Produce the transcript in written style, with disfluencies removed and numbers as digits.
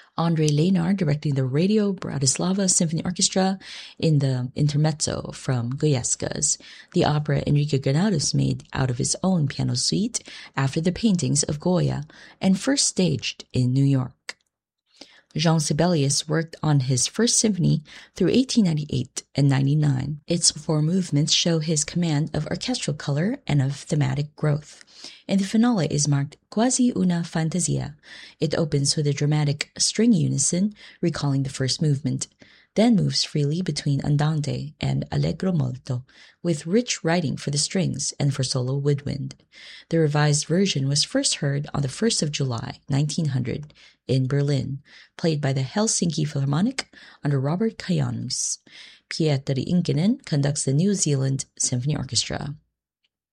Andrei Lejnar directing the Radio Bratislava Symphony Orchestra in the intermezzo from Goyescas, the opera Enrique Granados made out of his own piano suite after the paintings of Goya, and first staged in New York. Jean Sibelius worked on his first symphony through 1898 and 99. Its 4 movements show his command of orchestral color and of thematic growth. And the finale is marked quasi una fantasia. It opens with a dramatic string unison, recalling the first movement, then moves freely between andante and allegro molto, with rich writing for the strings and for solo woodwind. The revised version was first heard on the 1st of July, 1900, in Berlin, played by the Helsinki Philharmonic under Robert Kajanus. Pietari Inkinen conducts the New Zealand Symphony Orchestra.